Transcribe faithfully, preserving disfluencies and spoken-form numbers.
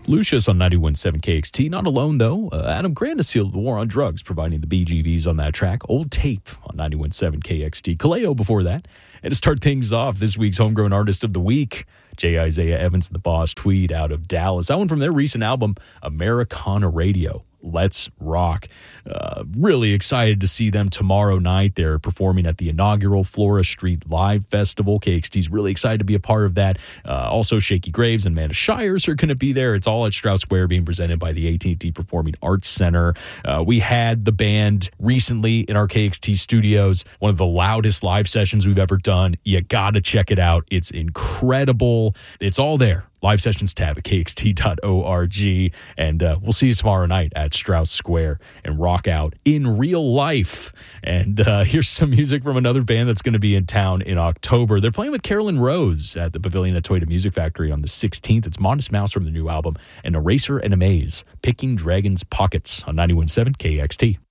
Lucius on ninety-one point seven K X T. Not alone, though. Uh, Adam Grant has sealed the war on drugs, providing the B G Vs on that track. Old Tape on ninety-one point seven K X T. Kaleo before that. And to start things off, this week's Homegrown Artist of the Week, J. Isaiah Evans and the Boss Tweed out of Dallas. That one from their recent album, Americana Radio. Let's rock. Uh, really excited to see them tomorrow night. They're performing at the inaugural Flora Street Live Festival. K X T's really excited to be a part of that. Uh, also, Shaky Graves and Amanda Shires are going to be there. It's all at Strauss Square, being presented by the A T and T Performing Arts Center. Uh, we had the band recently in our K X T studios, one of the loudest live sessions we've ever done. You got to check it out. It's incredible. It's all there. Live Sessions tab at K X T dot org. And uh, we'll see you tomorrow night at Strauss Square and rock out in real life. And uh, here's some music from another band that's going to be in town in October. They're playing with Carolyn Rose at the Pavilion at Toyota Music Factory on the sixteenth. It's Modest Mouse from the new album, and Eraser and Amaze, Picking Dragons Pockets on ninety-one point seven K X T.